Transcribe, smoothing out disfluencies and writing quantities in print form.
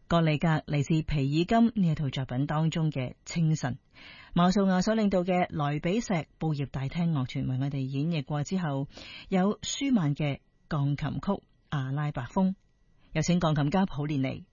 格里格嚟自皮爾金呢一套作品當中嘅清晨，馬素亞所領導嘅萊比錫報業大廳樂團為我哋演繹過之後，有舒曼嘅鋼琴曲《阿拉伯風》，有請鋼琴家普列尼